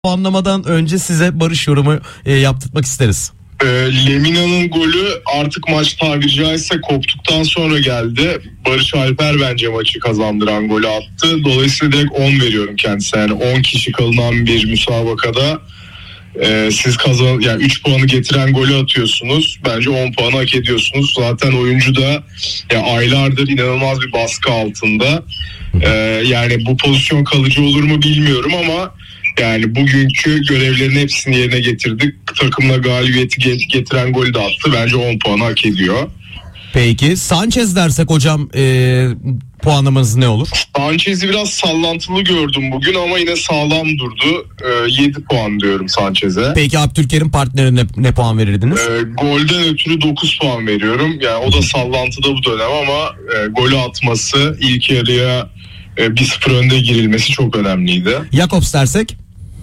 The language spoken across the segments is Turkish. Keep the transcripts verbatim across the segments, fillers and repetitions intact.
Puanlamadan önce size Barış yorumu e, yaptırmak isteriz. E, Lemina'nın golü artık maç tabiri caizse koptuktan sonra geldi. Barış Alper bence maçı kazandıran golü attı. Dolayısıyla direkt on veriyorum kendisine. Yani on kişi kalınan bir müsabakada e, siz kazan yani üç puanı getiren golü atıyorsunuz. Bence on puanı hak ediyorsunuz. Zaten oyuncu da ya aylardır inanılmaz bir baskı altında. E, yani bu pozisyon kalıcı olur mu bilmiyorum ama yani bugünkü görevlerin hepsini yerine getirdik. Takımla galibiyeti getiren golü de attı. Bence on puan hak ediyor. Peki Sanchez dersek hocam e, puanlamanız ne olur? Sanchez'i biraz sallantılı gördüm bugün ama yine sağlam durdu. E, yedi puan diyorum Sanchez'e. Peki Abdülkerim partnerine ne puan verirdiniz? E, golden ötürü dokuz puan veriyorum. Yani o da sallantıda bu dönem ama e, golü atması, ilk yarıya e, bir sıfır önde girilmesi çok önemliydi. Jakobs dersek?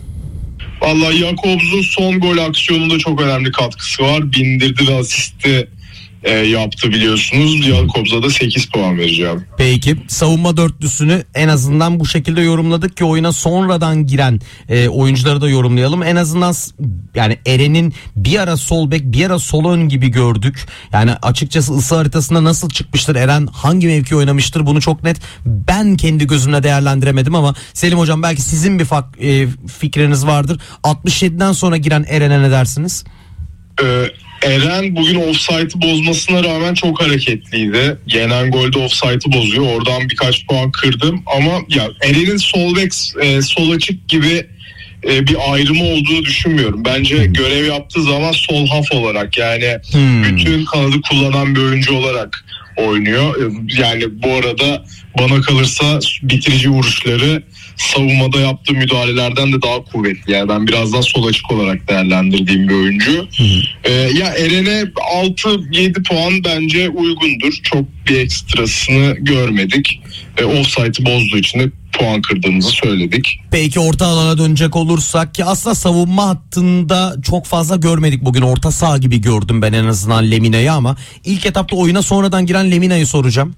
Vallahi Jakobs'un son gol aksiyonunda çok önemli katkısı var. Bindirdi ve asisti e, yaptı biliyorsunuz. Jakobs'a da sekiz puan vereceğim. Peki savunma dörtlüsünü en azından bu şekilde yorumladık ki oyuna sonradan giren e, oyuncuları da yorumlayalım. En azından yani Eren'in bir ara sol bek bir ara sol ön gibi gördük. Yani açıkçası ısı haritasında nasıl çıkmıştır Eren, hangi mevki oynamıştır bunu çok net ben kendi gözümle değerlendiremedim ama Selim hocam belki sizin bir fak, e, fikriniz vardır. altmış yediden sonra giren Eren'e ne dersiniz? Ee, Eren bugün offside'ı bozmasına rağmen çok hareketliydi. Yenen golde offside'ı bozuyor. Oradan birkaç puan kırdım ama ya Eren'in sol bek e, sol açık gibi e, bir ayrımı olduğunu düşünmüyorum. Bence görev yaptığı zaman sol haf olarak yani hmm. bütün kanadı kullanan bir oyuncu olarak oynuyor. Yani bu arada bana kalırsa bitirici vuruşları savunmada yaptığı müdahalelerden de daha kuvvetli. Yani ben biraz daha sol açık olarak değerlendirdiğim bir oyuncu. Ee, ya Eren'e altı yedi puan bence uygundur. Çok bir ekstrasını görmedik. Ee, offside'ı bozduğu için de puan kırdığımızı söyledik. Peki orta alana dönecek olursak ki aslında savunma hattında çok fazla görmedik bugün. Orta saha gibi gördüm ben en azından Lemina'yı ama ilk etapta oyuna sonradan giren Lemina'yı soracağım.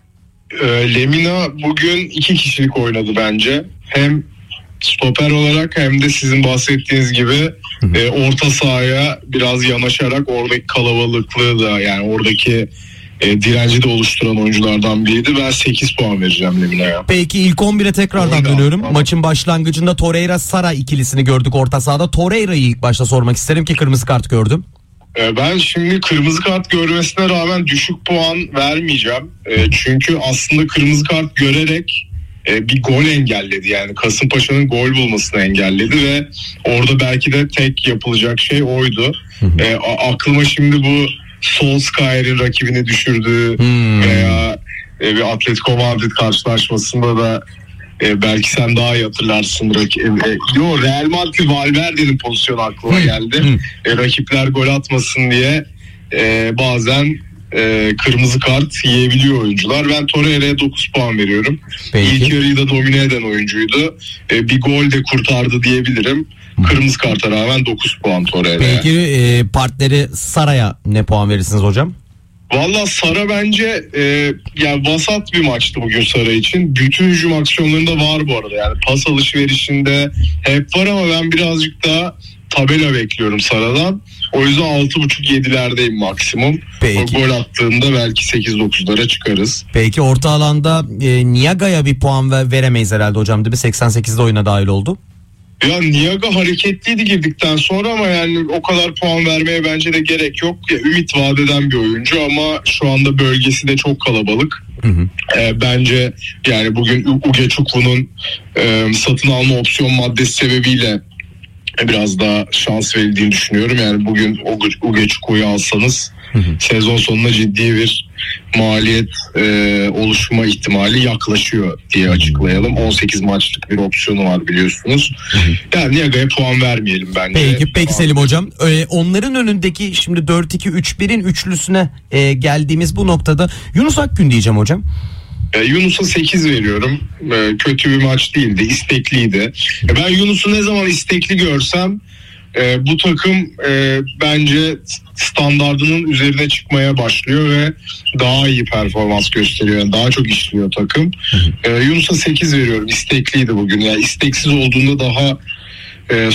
E, Lemina bugün iki kişilik oynadı bence. Hem stoper olarak hem de sizin bahsettiğiniz gibi e, orta sahaya biraz yanaşarak oradaki kalabalıklığı da yani oradaki e, direnci de oluşturan oyunculardan biriydi. Ben sekiz puan vereceğim Lemina'ya. Peki ilk on bire tekrardan Oyna, dönüyorum. Tamam. Maçın başlangıcında Torreira Sara ikilisini gördük orta sahada. Torreira'yı ilk başta sormak isterim ki kırmızı kart gördüm. Ben şimdi kırmızı kart görmesine rağmen düşük puan vermeyeceğim. Çünkü aslında kırmızı kart görerek bir gol engelledi. Yani Kasımpaşa'nın gol bulmasını engelledi ve orada belki de tek yapılacak şey oydu. Hı hı. E, aklıma şimdi bu Solskjaer'in rakibini düşürdüğü hmm. veya bir Atletico Madrid karşılaşmasında da E, belki sen daha iyi hatırlarsın. Rak- e, e, yo, Real Madrid Valverde'nin pozisyonu aklıma geldi. E, rakipler gol atmasın diye e, bazen e, kırmızı kart yiyebiliyor oyuncular. Ben Torreira'ya dokuz puan veriyorum. Peki. İlk yarıyı da domine eden oyuncuydu. E, bir gol de kurtardı diyebilirim. Kırmızı karta rağmen dokuz puan Torreira'ya. Peki e, partneri Sara'ya ne puan verirsiniz hocam? Valla Sara bence e, yani vasat bir maçtı bugün Sara için. Bütün hücum aksiyonlarında var bu arada. Yani pas alışverişinde hep var ama ben birazcık daha tabela bekliyorum Sara'dan. O yüzden altı buçuk yedilerdeyim maksimum. Peki. O gol attığında belki sekiz dokuzlara çıkarız. Peki orta alanda e, Niaga'ya bir puan ver, veremeyiz herhalde hocam değil mi? seksen sekizde oyuna dahil oldu. Ya Niaga hareketliydi girdikten sonra ama yani o kadar puan vermeye bence de gerek yok. Ya, ümit vaat eden bir oyuncu ama şu anda bölgesi de çok kalabalık. Hı hı. E, bence yani bugün Ugechukwu'nun e, satın alma opsiyon maddesi sebebiyle biraz daha şans verildiğini düşünüyorum. Yani bugün Ugechukwu'yu alsanız hı hı. sezon sonuna ciddi bir maliyet e, oluşma ihtimali yaklaşıyor diye açıklayalım. on sekiz maçlık bir opsiyonu var biliyorsunuz. Hı hı. Yani Niaga'ya puan vermeyelim bence. Peki, peki Selim hocam. Ee, onların önündeki şimdi dört iki üç birin üçlüsüne e, geldiğimiz bu noktada Yunus Akgün diyeceğim hocam. E, Yunus'a sekiz veriyorum. E, kötü bir maç değildi, istekliydi. E, ben Yunus'u ne zaman istekli görsem e, bu takım e, bence standardının üzerine çıkmaya başlıyor ve daha iyi performans gösteriyor. Yani daha çok işliyor takım. E, Yunus'a sekiz veriyorum. İstekliydi bugün. Yani isteksiz olduğunda daha E,